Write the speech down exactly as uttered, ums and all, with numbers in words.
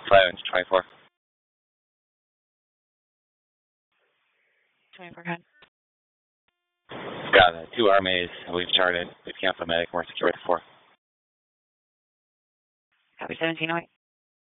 five into twenty-four. twenty-four hundred. Got uh, two armies. We've charted. We've canceled medic. We're secure at four. Copy seventeen oh eight.